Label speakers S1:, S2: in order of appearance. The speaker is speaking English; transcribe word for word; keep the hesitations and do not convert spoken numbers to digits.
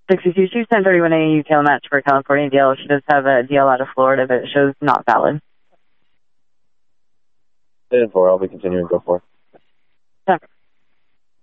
S1: sixty-two, she's ten thirty-one A U tail match for a California D L. She does have a D L out of Florida, but it shows not valid.
S2: ten four, I'll be continuing, go for it.